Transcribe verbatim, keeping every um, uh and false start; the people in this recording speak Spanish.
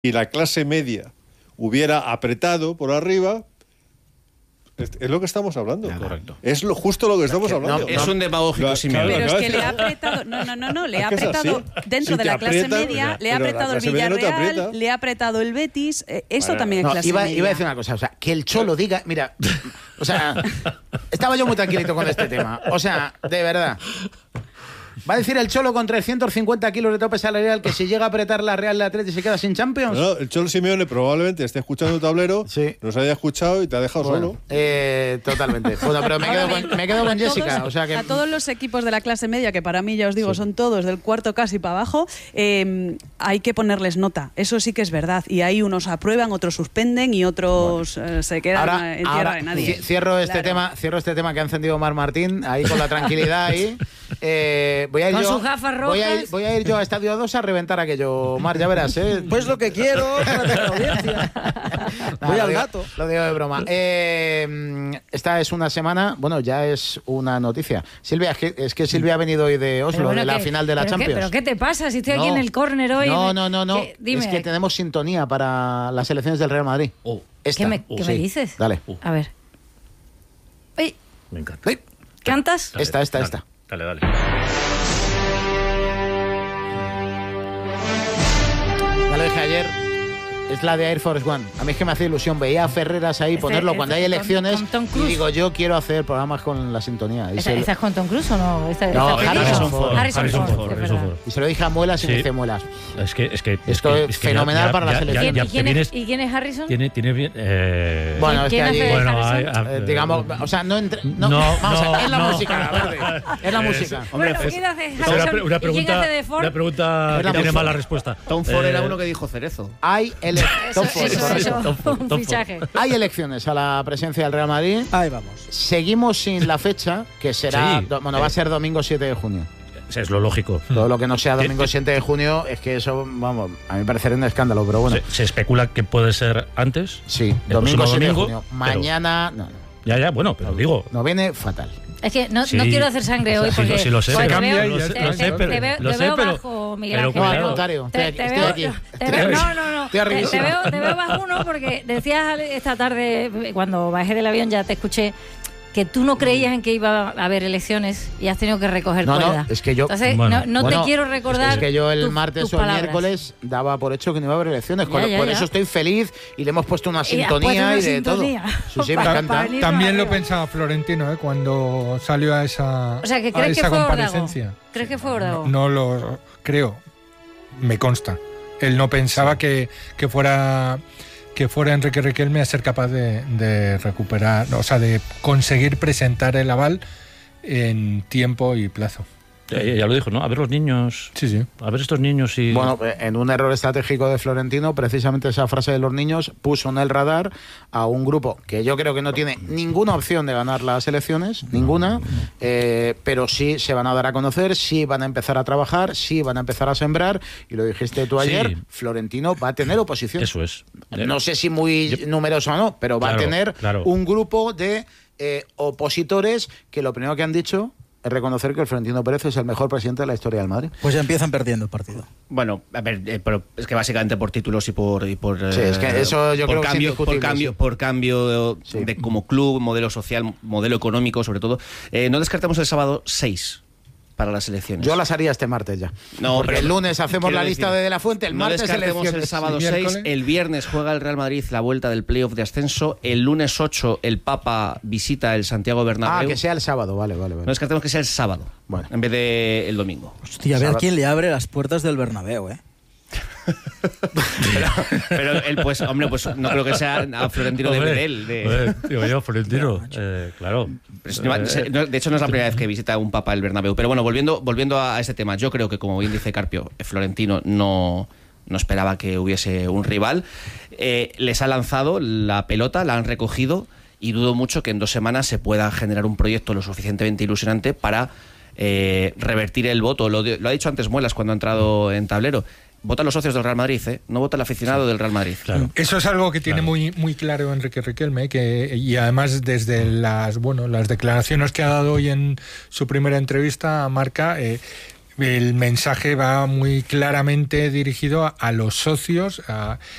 y la clase media hubiera apretado por arriba, es lo que estamos hablando. Ya, correcto. Es lo, justo lo que estamos es que hablando. No, es un demagógico Simeone. Pero es que le ha apretado, no, no, no, no, le ha apretado dentro si de la clase aprieta, media, le ha pero apretado el Villarreal, no le ha apretado el Betis, eh, eso bueno, también es no, clase iba, media. Iba a decir una cosa, o sea, que el Cholo diga, mira, o sea, estaba yo muy tranquilito con este tema, o sea, de verdad. ¿Va a decir el Cholo con trescientos cincuenta kilos de tope salarial que si llega a apretar la Real de Atleti se queda sin Champions? No, el Cholo Simeone probablemente esté escuchando el tablero, sí. nos haya escuchado y te ha dejado bueno, solo. Eh, totalmente. Bueno, pero me quedo con, me quedo con Jessica. Todos, o sea que... A todos los equipos de la clase media, que para mí ya os digo, sí. son todos del cuarto casi para abajo, eh, hay que ponerles nota. Eso sí que es verdad. Y ahí unos aprueban, otros suspenden y otros bueno. eh, se quedan ahora, en tierra ahora, de nadie. Cierro este, claro. tema, cierro este tema que ha encendido Mar Martín, ahí con la tranquilidad ahí. Eh, voy a ir con yo, sus gafas rojas. Voy a ir, voy a ir yo a Estadio dos a reventar aquello, Mar, ya verás, ¿eh? Pues lo que quiero para tener audiencia. No, voy lo al digo, gato. Lo digo de broma. Eh, esta es una semana, bueno, ya es una noticia. Silvia, es que, es que Silvia ha venido hoy de Oslo, bueno, de la que, final de la pero Champions. Qué, ¿Pero qué te pasa si estoy no, aquí en el córner hoy? No, no, no, no. ¿Qué? Dime. Es que tenemos sintonía para las elecciones del Real Madrid. Oh. Esta. ¿Qué, me, oh, ¿qué sí. me dices? Dale. Uh. A ver. Uy. Me encanta. Sí. ¿Cantas? Dale, esta, esta, dale, esta. Dale, dale. Ya lo dije ayer, es la de Air Force One. A mí es que me hace ilusión. Veía a Ferreras ahí, este, ponerlo este, cuando hay elecciones. Con, con Tom y digo, yo quiero hacer programas con la sintonía. ¿Esta, ¿Esta es con Tom Cruise o no? ¿Esta, no, esta Harrison Ford. Harrison Ford. Harrison Ford, Harrison Ford. Y se lo dije a Muelas y sí. me dice Muelas. Es que, es que, Esto es, que, es que fenomenal ya, para ya, la selección. Ya, ya, ¿Y, quién es, ¿Y quién es Harrison? Tiene, tiene bien. Eh... Bueno, es que allí. Bueno, hay, eh, digamos, o sea, no entre. No, no vamos no, a ver, es la no. música, verde. Es la música. Hombre, bueno, ¿quién hace Harrison? Una pregunta, hace de Ford? una pregunta que tiene mala respuesta. Tom Ford era uno que dijo Cerezo. Hay elecciones. Hay elecciones a la presidencia del Real Madrid. Ahí vamos. Seguimos sin la fecha, que será. Sí. Bueno, va a ser domingo siete de junio. Es lo lógico. Todo lo que no sea domingo siete de junio es que eso, vamos, a mí me parecería un escándalo, pero bueno. ¿Se, se especula que puede ser antes? Sí, domingo siete de junio. Pero, mañana. No, no. Ya, ya, bueno, pero digo. No viene fatal. Es que no, sí. no quiero hacer sangre hoy porque... Sí, sí lo sé, pues pero... Te veo, lo sé, te, lo sé, te, pero... te veo, lo te sé, veo pero, bajo, Miguel pero, Ángel. No, claro. al contrario. Te, estoy, te estoy veo, aquí. Te estoy veo, aquí. no, no, no. Estoy te, te, veo, te veo bajo uno porque decías esta tarde, cuando bajé del avión, ya te escuché, que tú no creías en que iba a haber elecciones y has tenido que recoger no, cuerda. No, es que yo... Entonces, bueno, no, no bueno, te quiero recordar Es que yo el tu, martes o el miércoles daba por hecho que no iba a haber elecciones. Ya, ya, por ya. eso estoy feliz y le hemos puesto una y sintonía una y de sintonía. todo. Sí, sí, me encanta. También lo pensaba Florentino, ¿eh? Cuando salió a esa, o sea, que a crees esa que fue comparecencia. Ordago. ¿Crees que fue Ordago? No, no lo creo, me consta. Él no pensaba sí. que, que fuera... que fuera Enrique Riquelme a ser capaz de, de recuperar, o sea, de conseguir presentar el aval en tiempo y plazo. Ya, ya lo dijo, ¿no? A ver los niños. Sí, sí. A ver estos niños y... Bueno, en un error estratégico de Florentino, precisamente esa frase de los niños puso en el radar a un grupo que yo creo que no tiene ninguna opción de ganar las elecciones, ninguna, eh, pero sí se van a dar a conocer, sí van a empezar a trabajar, sí van a empezar a sembrar, y lo dijiste tú ayer, sí. Florentino va a tener oposición. Eso es. No sé si muy yo... numeroso o no, pero va claro, a tener claro. un grupo de eh, opositores que lo primero que han dicho es reconocer que el Florentino Pérez es el mejor presidente de la historia del Madrid. Pues ya empiezan perdiendo el partido. Bueno, a ver, eh, pero es que básicamente por títulos y por... Y por sí, es que eso yo por creo cambio, que es por cambio, sí. por cambio de, sí. de como club, modelo social, modelo económico, sobre todo. Eh, no descartemos el sábado seis para las elecciones. Yo las haría este martes ya. No, porque pero el lunes hacemos la lista decir, de, de la Fuente, el no martes descartemos elecciones. el sábado ¿El seis, el viernes juega el Real Madrid la vuelta del playoff de ascenso, el lunes ocho el Papa visita el Santiago Bernabéu. Ah, que sea el sábado, vale, vale. vale. No descartemos que sea el sábado, bueno. en vez de el domingo. Hostia, a ver sábado. quién le abre las puertas del Bernabéu, ¿eh? pero, pero él, pues, hombre, pues no creo que sea a Florentino de Bedel. De... Digo yo, Florentino, eh, claro. Eh, de hecho, no es la primera vez que visita un papa el Bernabéu. Pero bueno, volviendo, volviendo a este tema, yo creo que, como bien dice Carpio, Florentino no, no esperaba que hubiese un rival. Eh, les ha lanzado la pelota, la han recogido, y dudo mucho que en dos semanas se pueda generar un proyecto lo suficientemente ilusionante para eh, revertir el voto. Lo, lo ha dicho antes Muelas cuando ha entrado en tablero. Votan los socios del Real Madrid, ¿eh? No vota el aficionado sí. del Real Madrid. Claro. Eso es algo que tiene claro. muy muy claro Enrique Riquelme, que y además desde las bueno las declaraciones que ha dado hoy en su primera entrevista a Marca, eh, el mensaje va muy claramente dirigido a, a los socios, a,